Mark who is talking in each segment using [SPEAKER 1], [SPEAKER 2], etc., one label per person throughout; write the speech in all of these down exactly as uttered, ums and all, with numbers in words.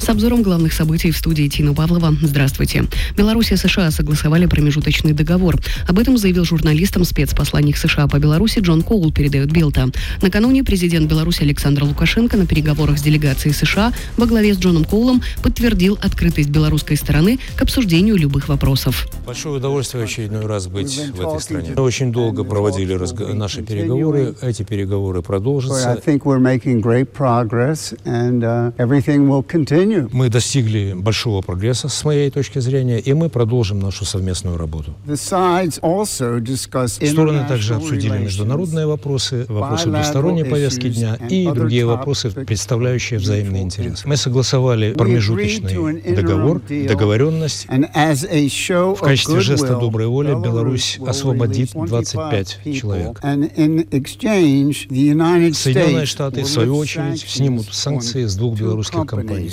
[SPEAKER 1] С обзором главных событий в студии Тина Павлова. Здравствуйте. Беларусь и США согласовали промежуточный договор. Об этом заявил журналистам спецпосланник США по Беларуси Джон Коул, передает Белта. Накануне президент Беларуси Александр Лукашенко на переговорах с делегацией США во главе с Джоном Коулом подтвердил открытость белорусской стороны к обсуждению любых вопросов.
[SPEAKER 2] Большое удовольствие в очередной раз быть в этой стране. Мы очень долго проводили разго- наши переговоры. Эти переговоры продолжатся. Мы достигли большого прогресса, с моей точки зрения, и мы продолжим нашу совместную работу. Стороны также обсудили международные вопросы, вопросы двусторонней повестки дня и другие вопросы, представляющие взаимный интерес. Мы согласовали промежуточный договор, договоренность. В качестве жеста доброй воли Беларусь освободит двадцать пять человек. Соединенные Штаты, в свою очередь, снимут санкции с двух белорусских компаний.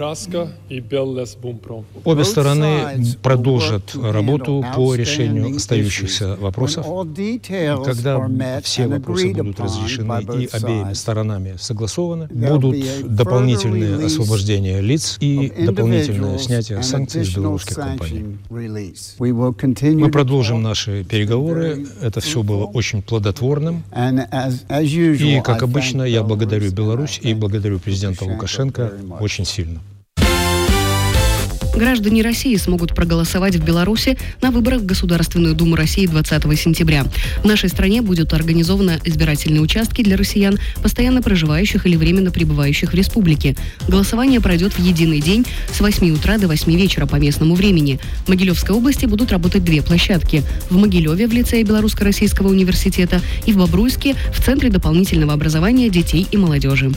[SPEAKER 2] Обе стороны продолжат работу по решению остающихся вопросов. Когда все вопросы будут разрешены и обеими сторонами согласованы, будут дополнительные освобождения лиц и дополнительное снятие санкций с белорусских компаний. Мы продолжим наши переговоры. Это все было очень плодотворным. И, как обычно, я благодарю Беларусь и благодарю президента Лукашенко очень сильно.
[SPEAKER 1] Граждане России смогут проголосовать в Беларуси на выборах в Государственную Думу России двадцатого сентября. В нашей стране будут организованы избирательные участки для россиян, постоянно проживающих или временно пребывающих в республике. Голосование пройдет в единый день с восьми утра до восьми вечера по местному времени. В Могилевской области будут работать две площадки. В Могилеве в лицее Белорусско-Российского университета и в Бобруйске в Центре дополнительного образования детей и молодежи.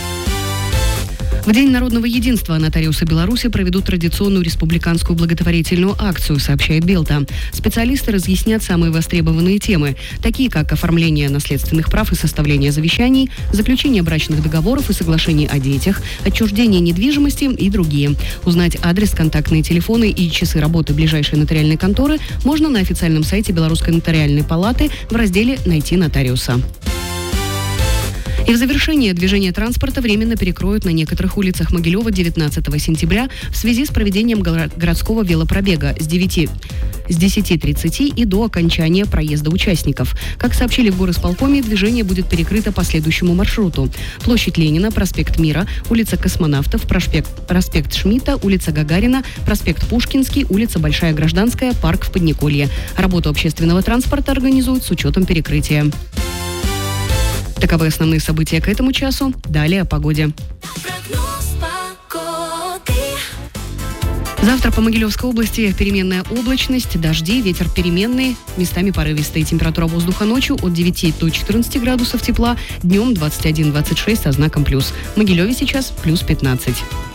[SPEAKER 1] В День народного единства нотариусы Беларуси проведут традиционную республиканскую благотворительную акцию, сообщает Белта. Специалисты разъяснят самые востребованные темы, такие как оформление наследственных прав и составление завещаний, заключение брачных договоров и соглашений о детях, отчуждение недвижимости и другие. Узнать адрес, контактные телефоны и часы работы ближайшей нотариальной конторы можно на официальном сайте Белорусской нотариальной палаты в разделе «Найти нотариуса». И в завершение движение транспорта временно перекроют на некоторых улицах Могилева девятнадцатого сентября в связи с проведением городского велопробега с девяти с десяти тридцати и до окончания проезда участников. Как сообщили в горисполкоме, движение будет перекрыто по следующему маршруту: площадь Ленина, проспект Мира, улица Космонавтов, проспект, проспект Шмидта, улица Гагарина, проспект Пушкинский, улица Большая Гражданская, парк в Подниколье. Работу общественного транспорта организуют с учетом перекрытия. Таковы основные события к этому часу. Далее о погоде. Завтра по Могилевской области переменная облачность, дожди, ветер переменный, местами порывистый. Температура воздуха ночью от девяти до четырнадцати градусов тепла, днем двадцать один - двадцать шесть со знаком плюс. В Могилеве сейчас плюс пятнадцать.